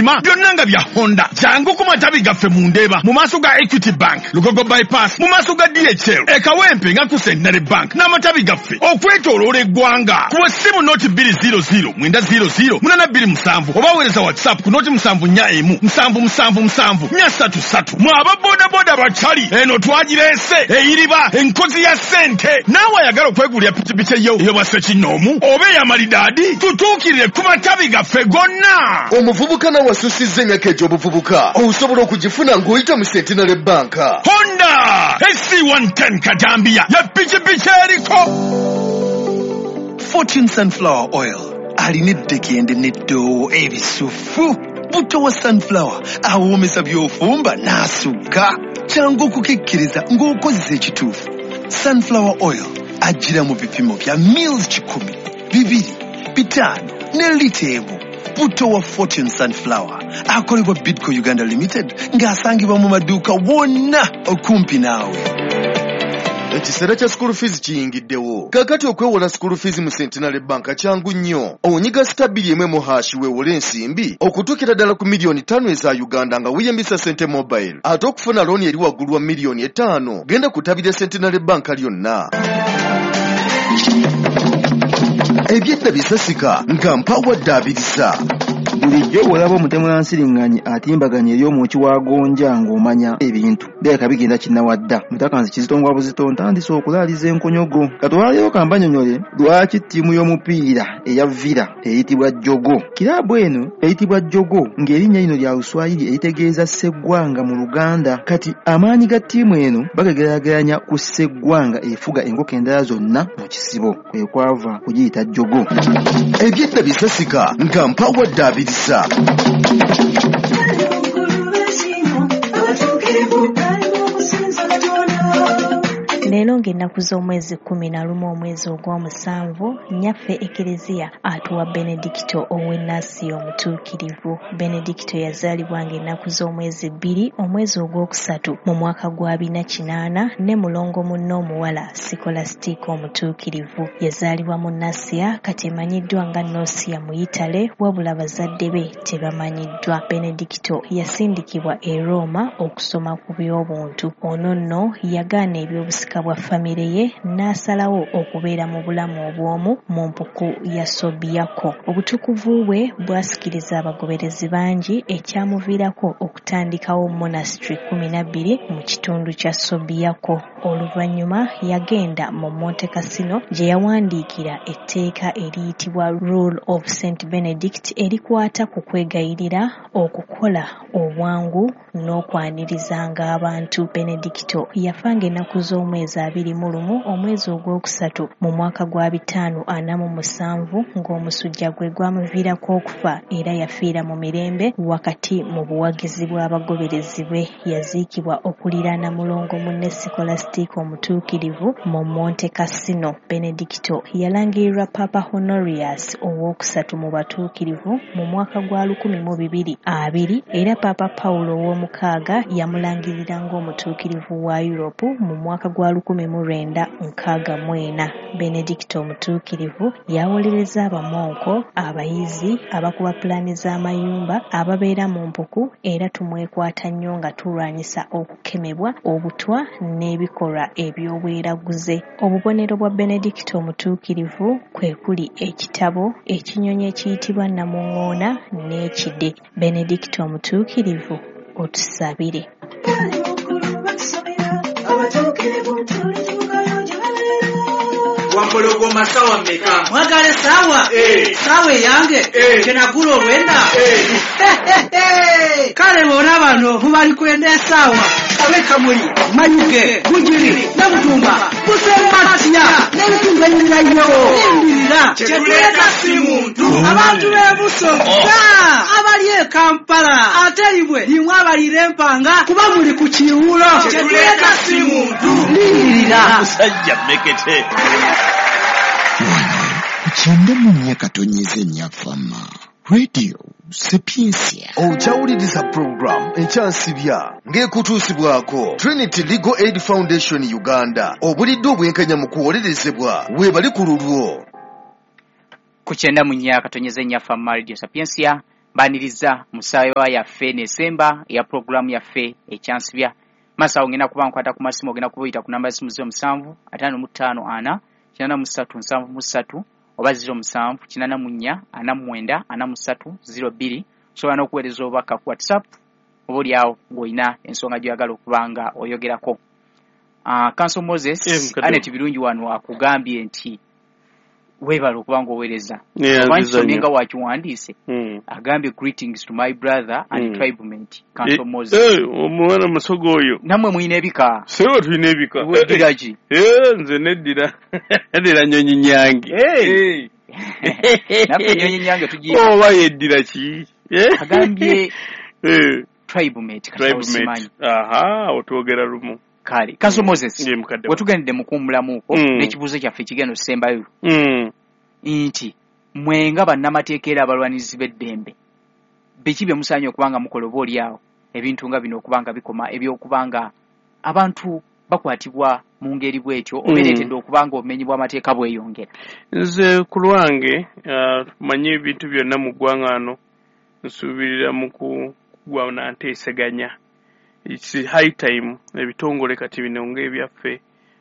mazima byonna nga bya Honda. Jangu ku matabi gaffe mu Ndeeba mu maaso ga Equity Bank, Lugogo bypass mu maaso ga DHL, Ekawempe nga ku Centenary Bank n'amatabi gaffe okwetooloola eggwanga. Ku ssimu noti 200 900 827 oba weereza WhatsApp ku noti 741 777 433. Mu ababoodaboda bacali eno twagireese eyiriba enkozi ya ssente. Naawe ayagala okwegulira pikipiki ey'obwassa kinnoomu oba ey'amalidaadi, tutuukirire ku matabi gaffe gonna. Omuvubuka nawe asusizza emyaka egy'obuvubuka osobola okugifuna ng'oyita mu Centenary Bank. Honda SC110 Kajambia ya pikipiki eriko Fortune Sunflower Oil alina eddekende n'eddoowo ebisufu. Butto wa sunflower awoomesa by'ofumba n'asugga. Kyangu okukikkiriza ng'okozesa ekituufu. Sunflower Oil ajjira mu bipimo bya mils 10, 2, 5 ne lita emu. Butto wa Fortune Sunflower akolebwa Bidco Uganda Limited ng'asangibwa mu maduuka wonna okumpi naawe. Ekiseera kya school fees kiyingiddewo. Kakati okwewola school fees mu Centenary Bank kyangu nnyo. Onyiga *1 weewole ensimbi okutuukira ddala ku miliyoni 5 eza Uganda nga weeyambisa Sente Mobile. Ate okufuna looni eri waggulu wa miliyoni 5 genda kutabira Centenary Bank lyonna. Ebyedda bisasika nga mpawadde abirisa. Bulijjo olaba omutemula nsiriŋŋanyi atimbaganya eri omwoki wa gonja ng'omanya ebintu beeka bigenda kinnawadda. Mutakanzi Kizitongwa Buzito ntandise okulaaliza enkonyogo. Katwaleyo kambanyonyole lwaki ttiimu y'omupiira eya Villa eyitibwa Jogo. Kiraabu eno eyitibwa Jogo ng'erinnya lino lya Luswayiri eritegeeza Sseggwanga mu Luganda. Kati amaanyi ga ttiimu eno bagegeraageranya ku Sseggwanga efuga enkoko endala zonna mu kisibo, kwe kwava kugiyita Jogo. Ebyedda bisasika nga mpawadde abirisa. Leero ng'ennaku z'omwezi 11 omwezi ogw'omusanvu, nnyaffe Ekereziya atuwa Benedicto ow'ennaasi omutuukirivu. Benedicto yazaalibwa ng'ennaku z'omwezi 2 omwezi ogwokusatu mu mwaka gwa 2008 ne mulongo munne omuwala Sikolastika omutuukirivu. Yazaalibwa mu Nasiya kati emanyiddwa nga Nosia mu Itale, wabula bazadde be tebamanyiddwa. Benedicto yasindikibwa e Roma okusoma ku by'obuntu. Ono nno yagaana ebyobusika bwa famire ye n'asalawo okubeera mu bulamu obw'omu mu mpuku ya Sobiako. Obutukuvu bwe bwasikiriza abagoberezi bangi, ekyamuviirako okutandikawo monastry 12 mu kitundu kya Sobiako. Oluvannyuma yagenda mu Monte Cassino gye yawandiikira etteeka eriyitibwa Rule of St. Benedict erikwata ku kwegayirira, okukola obwangu n'okwanirizanga abantu. Benedicto yafanga ennaku z'omwezi 21 omwezi ogwokusatu mu mwaka gwa 547 ng'omusujja gwe gwamuviirako okufa era yafiira mu mirembe wakati mu buwagizi bw'abagoberezi be. Yaziikibwa okuliraana mulongo munne Sikolastika omutuukirivu mu Monte Cassino. Benedicto yalangirirwa Papa Honorius ow'okusatu mu batuukirivu mu mwaka gwa 1220 era Papa Paulo ow'omukaaga yamulangirira ng'omutuukirivu wa Europe mu mwaka gwa 1964. Benedicto omutuukirivu yawolereza abamonko, abayizi, abakuba pulaani z'amayumba, ababeera mu mpuku era tumwekwata nnyo nga tulwanyisa okukemebwa, obutwa n'ebikolwa eby'obweraguze. Obubonero bwa Benedicto omutuukirivu kwe kuli ekitabo, ekinyonyi ekiyitibwa Namuŋŋoona n'ekide. Benedicto omutuukirivu otusabire. Wampologoma sawa mmeka? Mwagale sawa? Sawa yange? Kenagula olwenda? Kale bona bano mubali kwenda sawa. Kabeka muli, Manyuge, Bujiri, Namutumba, Busematiya, n'ebitunga ebirirayo. Ndirira, kyetuleka si muntu. Abantu b'ebusoga abali e Kampala ate ibwe nimwe abalira empanga kuba muli ku kiwulo. Kyetuleka si muntu. Ndirira. Musajja mmekete. Kukyenda mu myaka tonyeza ennyafama. Radio Sapiensia. Okyawuliriza program ekyansibya ng'ekutuusibwako Trinity Legal Aid Foundation Uganda. Obulidde obwenkanya mu kuwolerezebwa weebali ku lulwo. Kukyenda mu myaka tonyeza ennyafama Radio Sapiensia. baniriza musawa yaffe nesemba ya programu yaffe ekyansibya masawo ngena kuba nkwata ku masimu ogenda kubuyita ku namba esimu 07 554 83 oba 07 84 49 43 sobola n'okuweereza obubaka ku WhatsApp oba olyawo ng'olina ensonga gy'oyagala okubanga oyogerako. Council Moses Anet Birungi wano akugambye nti weebala okubanga oweereza abansomye nga wakiwandiise agambye greetings to my brother and tribemate Council Moses omwana musogo oyo namwe muyina ebika sewa tulina ebika weddira ki nze neddira nyonyi nyange naffe nyonyi nyange tugiye oba yeddira ki agambye tribemate tribemate otwogera lumu kale Council Moses wetugendedde mu kuwummulamuko n'ekibuuzo kyaffe ekigenda okusembayo nti mwe nga bannamateeka era abalwanizi b'eddembe biki bye musaanye okubanga mukola oba olyawo ebintu nga bino okubanga bikoma ebyokubanga abantu bakwatibwa mu ngeri bwetyo obeeretedde okubanga obumenyi bw'amateeka bweyongera? Nze ku lwange manyi ebintu byonna mu ggwanga ano nsuubirira mu kugwa na nteeseganya. It's high time ebitongole kati bino ng'ebyaffe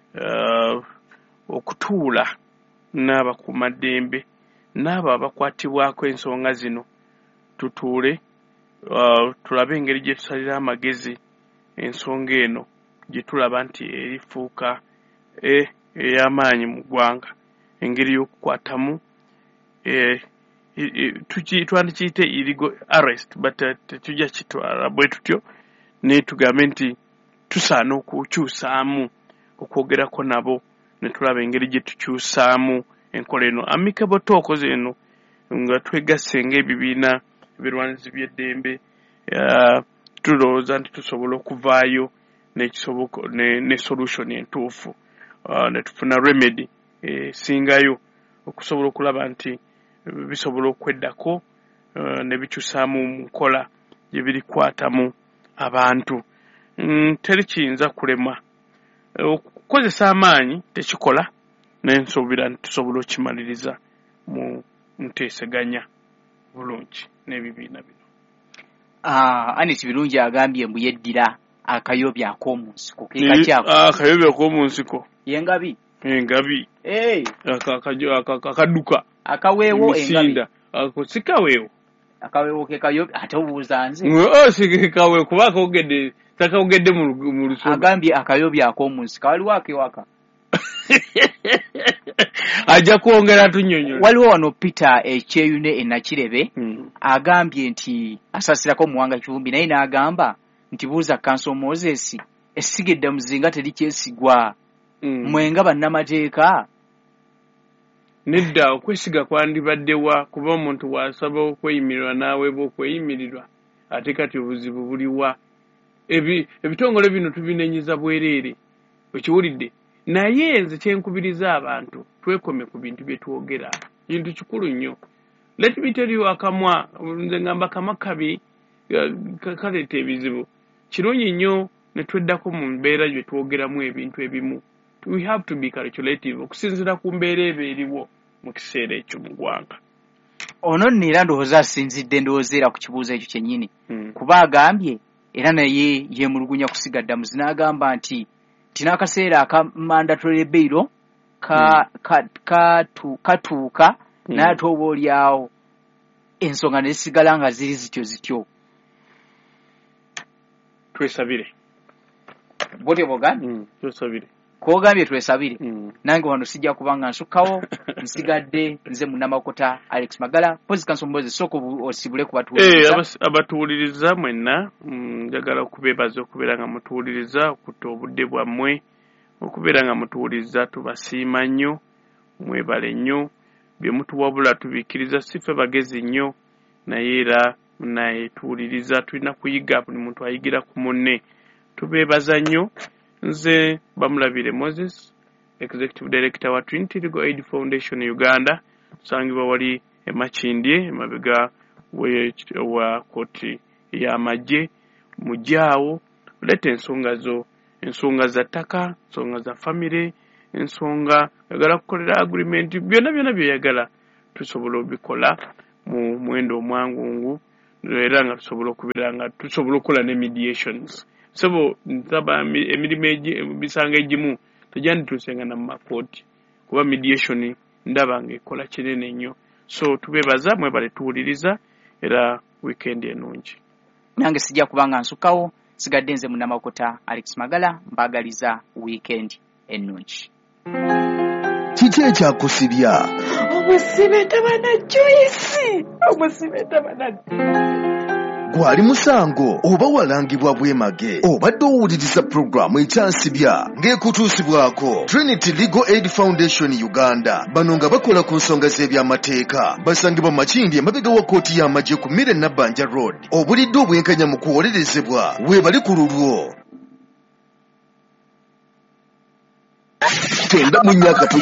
okutuula n'abakuumaddembe n'abo abakwatibwako ensonga zino tutuule tulabe engeri gye tusalira amagezi ensonga eno gye tulaba nti erifuuka ey'amaanyi mu ggwanga, engeri y'okukwatamu twandikiyite illegal arrest but tetujja kitwala bwe tutyo ne tugambe nti tusaana okukyusaamu okwogerako nabo ne tulaba engeri gye tukyusaamu enkola eno amicable talk zeno nga twegasse ng'ebibiina ebirwanizi by'eddembe tulowooza nti tusobola okuvaayo ne solution entuufu ne tufuna remedy singayo okusobola okulaba nti bisobola okweddako ne bikyusaamu mu nkola gye birikwatamu abantu. Teri kiyinza kulema okukozesa amaanyi tekikola n'ensuubira nti tusobola okukimaliriza mu nteeseganya bulungi n'ebibiina bino. Anet Birungi agambye mbu yeddira akayobya ak'omu nsiko kekakyako akayobya ak'omu nsiko yengabi engabi akaduka akaweewo engabi sikaweewo akaweewo ke kayobya ate obuuza nze sikaweewo kuba akawogedde mu lusuku agambye akayobya ak'omu nsiko waliwo akewaka ajja kwongera tunyonyola. Waliwo wano Peter Ekyeyune Enakirebe agambye nti asasirako Muwanga Kivumbi naye n'agamba nti buuza Council Moses essigedde muzinga terikyesigwa mwenga bannamateeka. Nedda okwesiga kwandibaddewa kuba omuntu wasaba okweyimirirwa n'aweebwa okweyimirirwa ate kati obuzibu buliwa. Ebitongole bino tubinenyiza bwereere okiwulidde naye nze kyenkubiriza abantu twekome ku bintu bye twogera kintu kikulu nnyo. Let me tell you akamwa nze ngamba kama kabi kaleeta ebizibu kirungi nnyo ne tweddako mu mbeera gye twogeramu ebintu ebimu. We have to be calculative okusinziira ku mbeera eba eriwo mu kiseera ekyo mu ggwanga. Ono nneera ndowooza asinzidde ndowoozeera ku kibuuzo ekyo kyennyini kuba agambye era naye yeemulugunya kusiga ddamuzi n'agamba nti tinakaseera aka mandatory bail katuuka n'ate oba olyawo ensonga ne zisigala nga ziri zityo. Twesabire bwotyo bwogambye twesabire kwogambye twesabire nange wano sijja kubanga nsukkawo nsigadde nze munnamakota Alex Magala pozi Council Moses soko osibule kubatuuliriza abatuuliriza mwenna njagala okubeebaza okubeera nga mutuuliriza okutta obudde bwammwe okubeera nga mutuuliriza tubasiima nnyo mwebale nnyo bye mutuwabula tubiikiriza sife bagezi nnyo naye era naye tuwuliriza tulina kuyiga buli muntu ayigira ku munne tubeebaza nnyo. Nze Bamulabire Moses Executive Director wa Trinity Legal Aid Foundation Uganda tusangibwa wali emakindye emabega wa koti y'amagye mujjaawo leta ensonga za ttaka ensonga za famire ensonga yagala kukolera agreement byonna byeyagala tusobola obikola mu mwendo omwangungu era nga tusobola okubeera nga tusobola okukola ne mediations sebo ntaba emirimu bisanga egimu tejandituusenga na mu makooti kuba mediation ndaba nga ekola kinene nnyo so tubeebaza mwebale tuwuliriza era weekend ennungi nange sijja kubanga nsukawo sigadde nze munnamakota Alex Magala mbagaliza weekend ennungi kiki ekyakusibya omusibe tabana Joyce omusibe tabana gwali musango oba walangibwa bwemage obadde owuliriza pulogulaamu ekyansibya ng'ekutuusibwako Trinity Legal Aid Foundation Uganda bano nga bakola ku nsonga z'ebyamateeka basangibwa mu Makindye emabega wa kkooti y'amagye ku Mire Nabbanja Road obulidde obwenkanya mu kuwolerezebwa weebali ku lulwo 9 mu nnyaka